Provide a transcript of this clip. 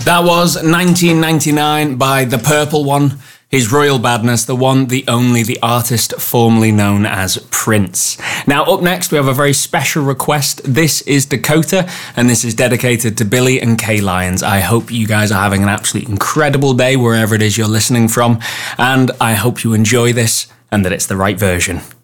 That was 1999 by The Purple One, His Royal Badness, the one, the only, the artist formerly known as Prince. Now, up next, we have a very special request. This is Dakota, and this is dedicated to Billy and Kay Lyons. I hope you guys are having an absolutely incredible day wherever it is you're listening from, and I hope you enjoy this and that it's the right version.